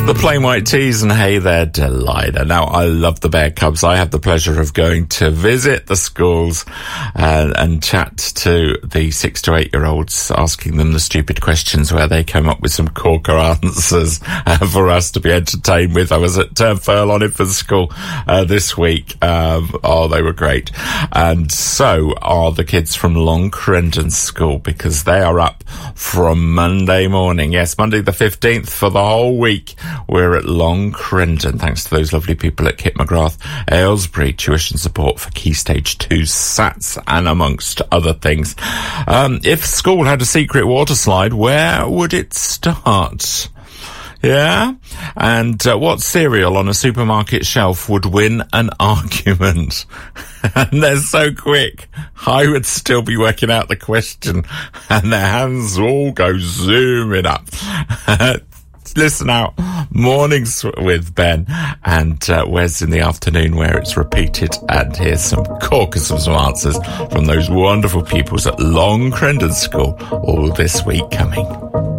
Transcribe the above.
The Plain White Tees and Hey There Delilah. Now, I love the Bear Cubs. I have the pleasure of going to visit the schools and chat to the 6 to 8 year olds, asking them the stupid questions where they came up with some corker answers for us to be entertained with. I was at Furlong Infant School this week. Oh, they were great. And so are the kids from Long Crendon School, because they are up from Monday morning. Yes, Monday the 15th for the whole week. We're at Long Crendon, thanks to those lovely people at Kit McGrath Aylesbury, tuition support for Key Stage 2 SATs, and amongst other things. If school had a secret water slide, where would it start? Yeah? And what cereal on a supermarket shelf would win an argument? And they're so quick, I would still be working out the question, and their hands all go zooming up. Listen out, Mornings with Ben and Wes in the afternoon, where it's repeated, and here's some corkers of some answers from those wonderful pupils at Long Crendon School all this week coming.